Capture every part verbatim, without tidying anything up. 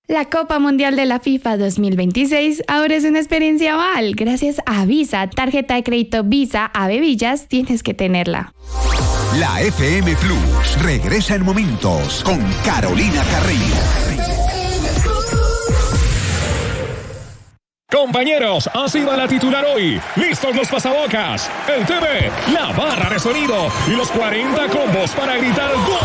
La Copa Mundial de la FIFA dos mil veintiséis ahora es una experiencia Val. Gracias a Visa, tarjeta de crédito Visa a Bebillas, tienes que tenerla. La F M Plus regresa en momentos con Carolina Carrillo. Compañeros, así va la titular hoy. Listos los pasabocas, el T V, la barra de sonido y los cuarenta combos para gritar ¡gol!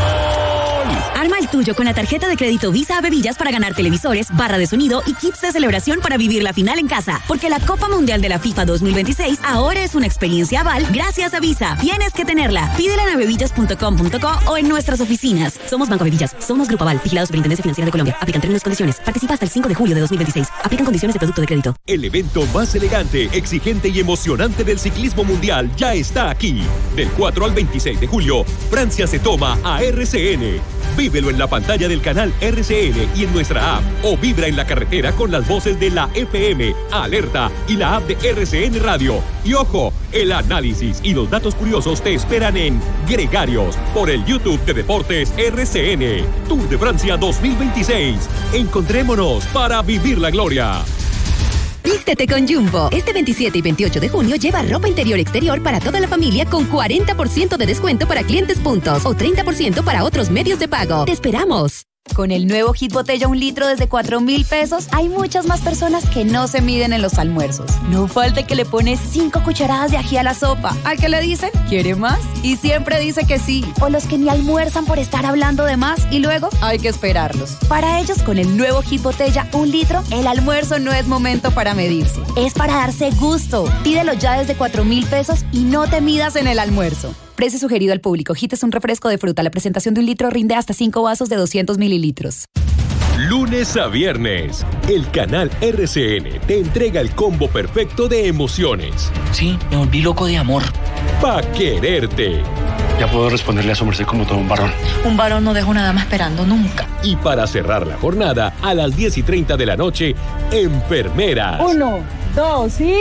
Arma el tuyo con la tarjeta de crédito Visa a Bebillas para ganar televisores, barra de sonido y kits de celebración para vivir la final en casa. Porque la Copa Mundial de la FIFA dos mil veintiséis ahora es una experiencia Val gracias a Visa. Tienes que tenerla. Pídela en bebillas punto com punto co o en nuestras oficinas. Somos Banco Bebillas. Somos Grupo Aval. Vigilados Superintendencia Financiera de Colombia. Aplican términos y condiciones. Participa hasta el cinco de julio de dos mil veintiséis. Aplican condiciones de producto de crédito. El evento más elegante, exigente y emocionante del ciclismo mundial ya está aquí. Del cuatro al veintiséis de julio, Francia se toma a R C N. Vívelo en la pantalla del canal R C N y en nuestra app, o vibra en la carretera con las voces de la F M, Alerta y la app de R C N Radio. Y ojo, el análisis y los datos curiosos te esperan en Gregarios por el YouTube de Deportes R C N. Tour de Francia dos mil veintiséis. Encontrémonos para vivir la gloria. Vístete con Jumbo. Este veintisiete y veintiocho de junio lleva ropa interior exterior para toda la familia con cuarenta por ciento de descuento para clientes puntos o treinta por ciento para otros medios de pago. ¡Te esperamos! Con el nuevo Hit Botella un litro desde cuatro mil pesos, hay muchas más personas que no se miden en los almuerzos. No falta el que le pone cinco cucharadas de ají a la sopa. ¿Al que le dicen? ¿Quiere más? Y siempre dice que sí. O los que ni almuerzan por estar hablando de más y luego hay que esperarlos. Para ellos, con el nuevo Hit Botella un litro, el almuerzo no es momento para medirse. Es para darse gusto. Pídelo ya desde cuatro mil pesos y no te midas en el almuerzo. Precio sugerido al público. Hit es un refresco de fruta. La presentación de un litro rinde hasta cinco vasos de doscientos mililitros. Lunes a viernes, el canal R C N te entrega el combo perfecto de emociones. Sí, me volví loco de amor. Pa' quererte. Ya puedo responderle a su merced como todo un varón. Un varón no deja una dama esperando nunca. Y para cerrar la jornada, a las diez y treinta de la noche, Enfermeras. Uno, dos y...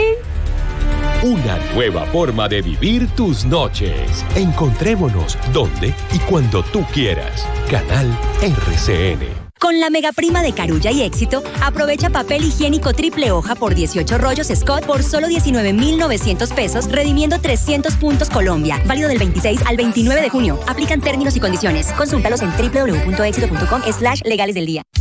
Una nueva forma de vivir tus noches. Encontrémonos donde y cuando tú quieras. Canal R C N. Con la mega prima de Carulla y Éxito, aprovecha papel higiénico triple hoja por dieciocho rollos Scott por solo diecinueve mil novecientos pesos, redimiendo trescientos puntos Colombia. Válido del veintiséis al veintinueve de junio. Aplican términos y condiciones. Consúltalos en w w w punto éxito punto com slash legales del día.